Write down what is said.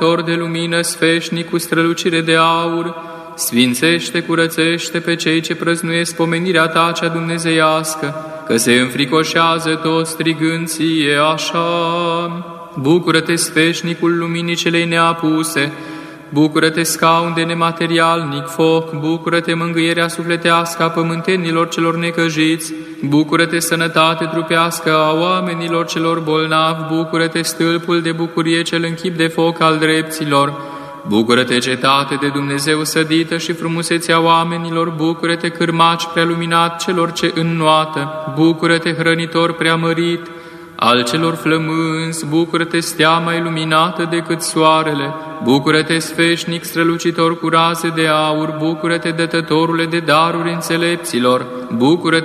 de lumină, sfeșnic cu strălucire de aur, sfințește, curățește pe cei ce prăznuiesc pomenirea ta cea dumnezeiască, că se înfricoșează toți strigând ție așa. Bucură-te, sfeșnicul luminii celei neapuse, bucură-te, scaun de nematerialnic foc, bucură-te, mângâierea sufletească a pământenilor celor necăjiți, bucură-te, sănătate trupească a oamenilor celor bolnavi, bucură-te, stâlpul de bucurie cel în chip de foc al drepților, bucură-te, cetate de Dumnezeu sădită și frumusețea oamenilor, bucură-te, cârmaci prealuminat celor ce înnoată, bucură-te, hrănitor preamărit al celor flămânzi, bucură-te, stea mai luminată decât soarele, bucură-te, sfeșnic strălucitor cu raze de aur, bucură-te, dătătorule de daruri înțelepților, bucură-te,